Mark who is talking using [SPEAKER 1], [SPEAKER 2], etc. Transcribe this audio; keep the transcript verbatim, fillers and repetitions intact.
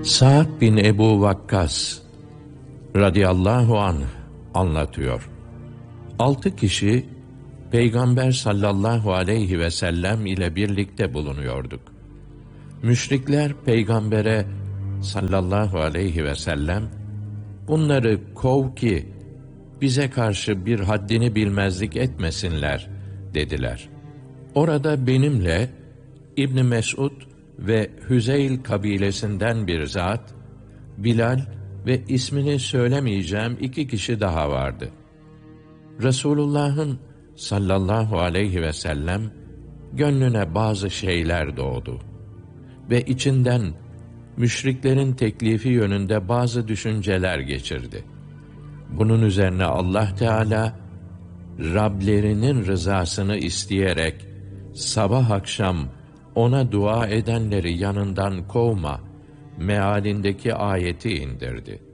[SPEAKER 1] Sa'd bin Ebu Vakkas radıyallahu anh anlatıyor. Altı kişi Peygamber sallallahu aleyhi ve sellem ile birlikte bulunuyorduk. Müşrikler Peygamber'e sallallahu aleyhi ve sellem, bunları kov ki bize karşı bir haddini bilmezlik etmesinler dediler. Orada benimle İbn Mesud ve Hüzeyl kabilesinden bir zat, Bilal ve ismini söylemeyeceğim iki kişi daha vardı. Resulullah'ın sallallahu aleyhi ve sellem gönlüne bazı şeyler doğdu ve içinden müşriklerin teklifi yönünde bazı düşünceler geçirdi. Bunun üzerine Allah Teala Rablerinin rızasını isteyerek sabah akşam ona dua edenleri yanından kovma mealindeki ayeti indirdi.